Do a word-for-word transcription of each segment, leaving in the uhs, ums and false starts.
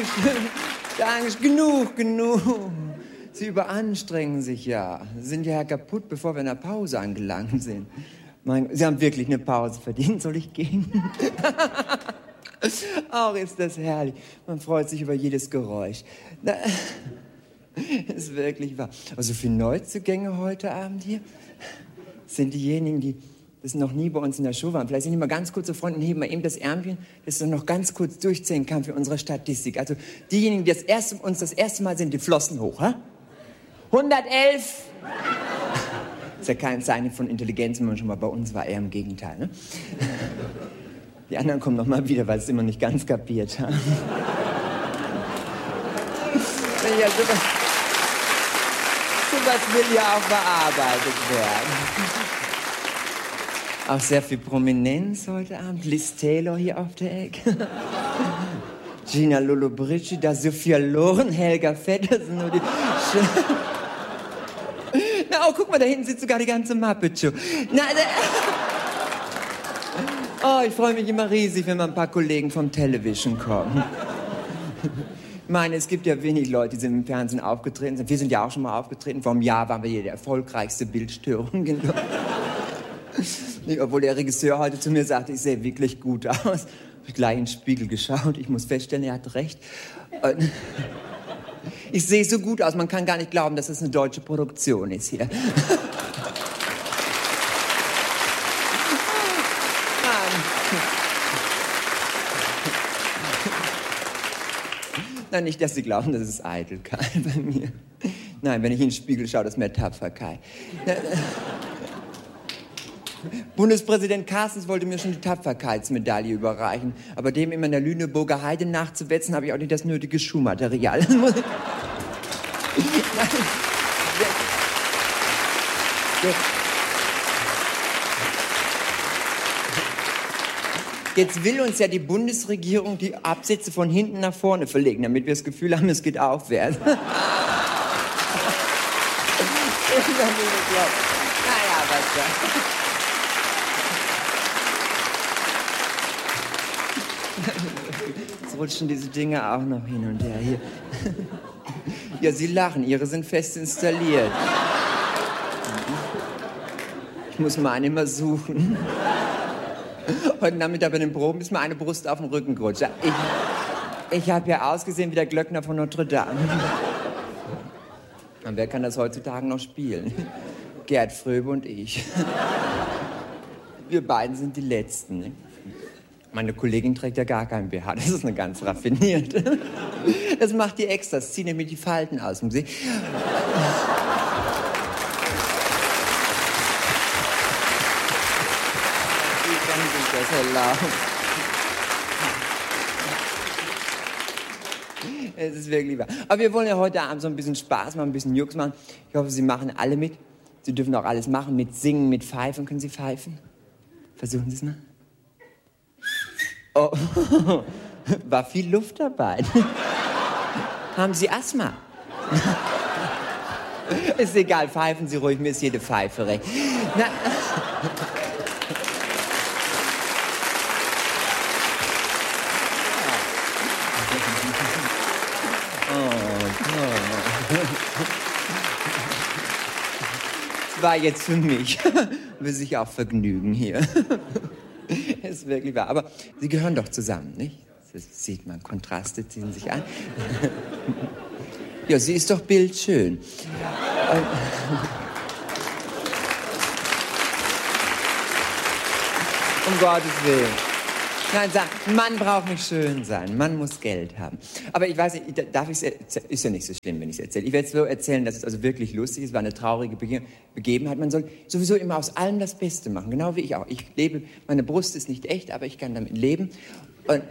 Dankeschön. Dankeschön. Genug, genug. Sie überanstrengen sich ja. Sie sind ja kaputt, bevor wir in der Pause angelangt sind. Mein, Sie haben wirklich eine Pause verdient. Soll ich gehen? Auch ist das herrlich. Man freut sich über jedes Geräusch. Na, ist wirklich wahr. Also viele Neuzugänge heute Abend hier sind diejenigen, die das noch nie bei uns in der Show waren. Vielleicht sind die mal ganz kurz so Freunde und heben mal eben das Ärmchen, das dann noch ganz kurz durchzählen kann für unsere Statistik. Also diejenigen, die das erste, uns das erste Mal sind, die Flossen hoch. Ha? hundertelf. Ist ja kein Zeichen von Intelligenz, wenn man schon mal bei uns war, eher im Gegenteil. Ne? Die anderen kommen noch mal wieder, weil sie es immer nicht ganz kapiert haben. Ja, sowas, sowas will ja auch bearbeitet werden. Auch sehr viel Prominenz heute Abend. Liz Taylor hier auf der Ecke. Gina Lollobrigida, Sophia Loren, Helga Fett, das sind nur die... Na, oh, guck mal, da hinten sitzt sogar die ganze Muppet Show. Na, oh, ich freue mich immer riesig, wenn mal ein paar Kollegen vom Television kommen. Ich meine, es gibt ja wenig Leute, die sind im Fernsehen aufgetreten sind. Wir sind ja auch schon mal aufgetreten. Vor einem Jahr waren wir hier der erfolgreichste Bildstörung. Obwohl der Regisseur heute zu mir sagte, ich sehe wirklich gut aus. Habe ich gleich in den Spiegel geschaut. Ich muss feststellen, er hat recht. Und ich sehe so gut aus, man kann gar nicht glauben, dass das eine deutsche Produktion ist hier. Nein, nicht, dass Sie glauben, das ist Eitelkeit bei mir. Nein, wenn ich in den Spiegel schaue, das ist mehr Tapferkeit. Bundespräsident Carstens wollte mir schon die Tapferkeitsmedaille überreichen. Aber dem immer in der Lüneburger Heide nachzuwetzen, habe ich auch nicht das nötige Schuhmaterial. Jetzt will uns ja die Bundesregierung die Absätze von hinten nach vorne verlegen, damit wir das Gefühl haben, es geht aufwärts. Naja, was da? Jetzt rutschen diese Dinge auch noch hin und her hier. Ja, Sie lachen, Ihre sind fest installiert. Ich muss meine immer suchen. Heute Nachmittag bei den Proben ist mir eine Brust auf den Rücken gerutscht. Ich, ich habe ja ausgesehen wie der Glöckner von Notre Dame. Und wer kann das heutzutage noch spielen? Gerd Fröbe und ich. Wir beiden sind die Letzten. Meine Kollegin trägt ja gar kein B H. Das ist eine ganz raffinierte. Das macht die extra. Das zieht nämlich die Falten aus dem See. Das erlaubt. Es ist wirklich wahr. Aber wir wollen ja heute Abend so ein bisschen Spaß machen, ein bisschen Jux machen. Ich hoffe, Sie machen alle mit. Sie dürfen auch alles machen, mit Singen, mit Pfeifen. Können Sie pfeifen? Versuchen Sie es mal. Oh, war viel Luft dabei. Haben Sie Asthma? Ist egal, pfeifen Sie ruhig, mir ist jede Pfeife recht. Na, das war jetzt für mich. Will sich auch vergnügen hier. Ist wirklich wahr. Aber Sie gehören doch zusammen, nicht? Das sieht man, Kontraste ziehen sich an. Ja, sie ist doch bildschön. Ähm, um Gottes Willen. Nein, sag, Mann braucht nicht schön sein. Mann muss Geld haben. Aber ich weiß nicht, darf ich es ist ja nicht so schlimm, wenn ich es erzähle. Ich werde es so erzählen, dass es also wirklich lustig ist. Es war eine traurige Bege Begebenheit. Man soll sowieso immer aus allem das Beste machen. Genau wie ich auch. Ich lebe, meine Brust ist nicht echt, aber ich kann damit leben. Und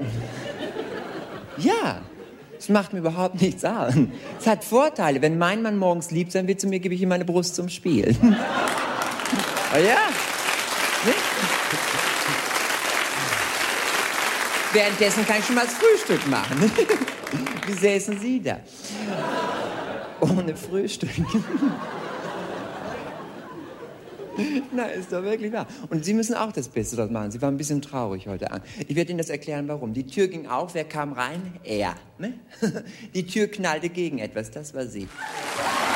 ja, es macht mir überhaupt nichts aus. Es hat Vorteile. Wenn mein Mann morgens lieb sein will zu mir, gebe ich ihm meine Brust zum Spielen. Oh ja. Nicht? Währenddessen kann ich schon mal das Frühstück machen. Wie säßen Sie da? Ohne Frühstück. Na, ist doch wirklich wahr. Und Sie müssen auch das Beste daraus machen. Sie waren ein bisschen traurig heute Abend. Ich werde Ihnen das erklären, warum. Die Tür ging auf, wer kam rein? Er. Ne? Die Tür knallte gegen etwas, das war sie.